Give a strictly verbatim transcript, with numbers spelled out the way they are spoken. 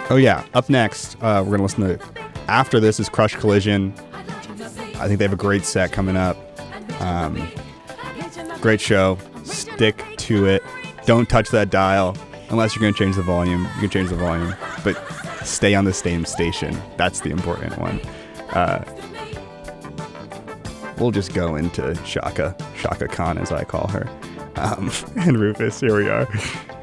Oh yeah. Up next, uh, we're gonna listen to. After this is Crush Collision. I think they have a great set coming up. Um, great show. Stick to it. Don't touch that dial unless you're gonna change the volume. You can change the volume, but stay on the same station. That's the important one. Uh, we'll just go into Shaka, Shaka Khan as I call her. Um, and Rufus, here we are.